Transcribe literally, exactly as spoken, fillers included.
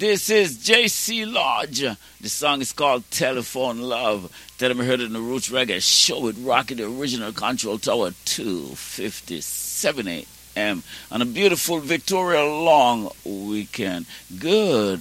This is J C Lodge. The song is called Telephone Love. Tell them I heard it in the Roots Reggae Show with Rocky, the original Control Tower, two fifty-seven a m on a beautiful Victoria long weekend. Good